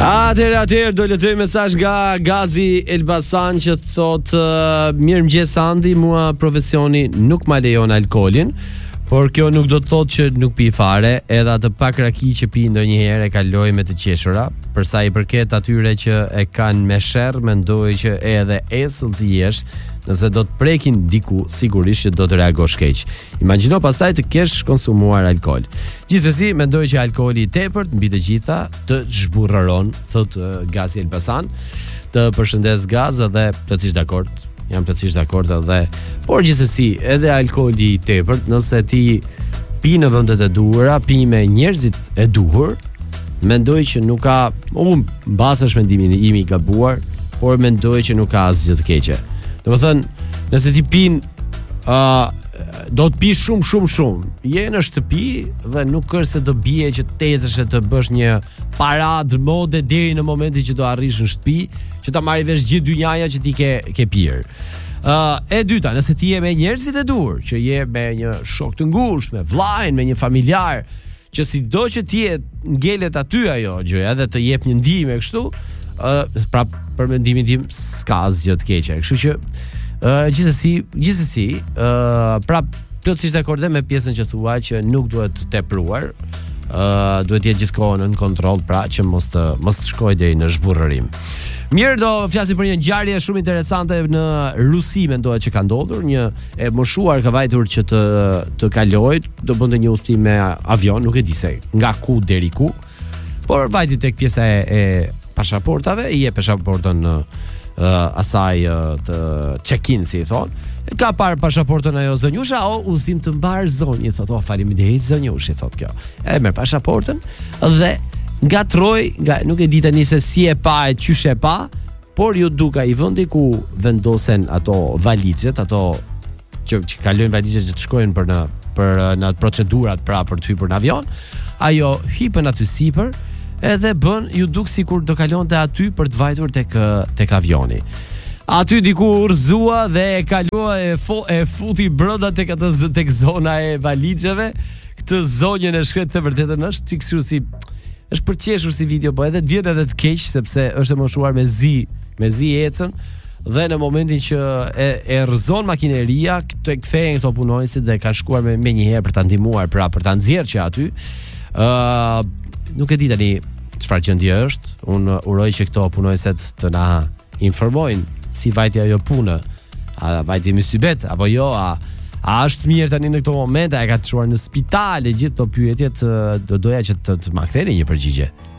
Atëherë do lexoj mesazh nga Gazi Elbasan që thot mirëmëngjes Andi, mua profesioni nuk ma lejon alkoolin, por kjo nuk do të thotë që nuk pi fare, edhe atë pak raki që pi ndonjëherë e kaloj me të qeshura. Për sa i përket atyre që e kanë me sherr, mendoj që edhe esëll të jesh, nëse do të prekin diku, sigurisht që do të reagosh keq. Imagjino pastaj të kesh konsumuar alkool. Gjithsesi, mendoj që alkooli i tepërt mbi të gjitha të zhburrëron, thot Gazi Elbasan. Të përshëndes Gaz dhe plotësisht dakord. Jam plotësisht dakord edhe, por gjithsesi, edhe alkooli i tepërt, nëse ti pi në vendet e duhura, pi me njerëzit e duhur, mendoj që nuk ka, unë mbasesh mendimin im i gabuar, por mendoj që nuk ka asgjë të keqe. Domethënë, nëse ti pin do të pi shumë, je në shtëpi dhe nuk është se do bie që tezësh e të bësh një paradë mode deri në momentin që do arrish në shtëpi, që ta marrë vesh gjithë dynjaja që ti ke pirë. E dyta, nëse ti je me njerëzit e dur, që je me një shok të ngushtë, me vllajën, me një familjar, që sido që ti e ngelet aty ajo gjëja dhe të jep një ndihmë kështu, prap për mendimin tim s'ka asgjë të keqe. Kështu që gjithsesi, prap plotësisht dakord me pjesën që thua që nuk duhet të tepruar, duhet jetë gjithkohën në kontroll, pra që mos të shkojë deri në zhburrërim. Mirë, do flasim për një ngjarje shumë interesante në Rusi, mendohet që ka ndodhur, një e moshuar ka vajtur që të kalojë, do bënte një udhëtim me avion, nuk e di se nga ku deri ku, por vajti tek pjesa e pasaportave, i jep pasaportën asaj të check-in, si i thonë. Ka parë pasaportën ajo zënjusha, udhëtim të mbar zonjë, thotë, faleminderit zënjushi, thotë kjo. E merr pasaportën dhe ngatroi, nuk e di tani se si e pa e qysh e pa, por ju duka i vendi ku vendosen ato valizhet, ato që kalojnë valizhet që të shkojnë për në procedurat pra për të hyrë në avion, ajo hipën aty sipër, edhe ju duk sikur do kalonte aty për të vajtur tek avioni. Aty diku urzua dhe e kalua e futi brenda tek zona e valizheve. Këtë zonjën e shkret të vërtetën është kështu si është përqeshur si video, po edhe vjen edhe të keq sepse është e moshuar me zi ecën dhe në momentin që e rrëzon makineria, të kthehen këto punonjësit dhe kanë shkuar me një herë për ta ndihmuar, pra për ta nxjerrë që aty. Nuk e di tani çfarë gjendje është. Unë uroj që këto punonjëset të na informojnë si vajti ajo punë. A vajti mysybet apo jo? A është mirë tani në këto momente? A e ka çuar në spital e gjithë këto pyetjet? Do doja që të më ktheni një përgjigje.